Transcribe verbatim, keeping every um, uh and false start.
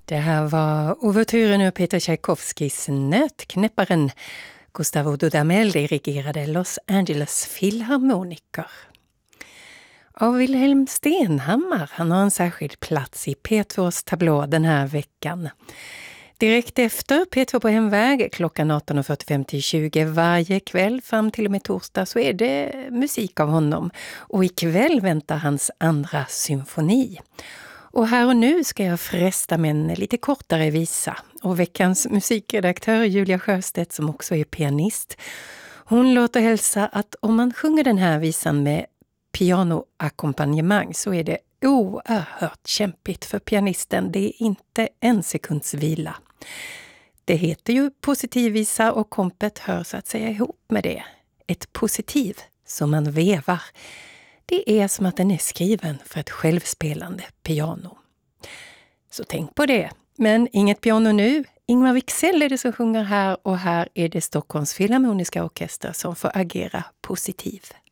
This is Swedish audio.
Det här var ouvertyren ur Peter Tchaikovskys Nötknäpparen. Gustavo Dudamel dirigerade Los Angeles Philharmoniker. Av Wilhelm Stenhammar, han har en särskild plats i P tvås tablå den här veckan. Direkt efter P två på hemväg klockan arton fyrtiofem till tjugo varje kväll fram till och med torsdag så är det musik av honom. Och ikväll väntar hans andra symfoni. Och här och nu ska jag fresta med en lite kortare visa. Och veckans musikredaktör Julia Sjöstedt som också är pianist. Hon låter hälsa att om man sjunger den här visan med pianoackompanjemang så är det oerhört kämpigt för pianisten. Det är inte en sekunds vila. Det heter ju positivvisa och kompet hör så att säga ihop med det. Ett positiv som man vevar. Det är som att den är skriven för ett självspelande piano. Så tänk på det. Men inget piano nu. Ingmar Wicksell är det som sjunger här och här är det Stockholms Filharmoniska Orkester som får agera positiv.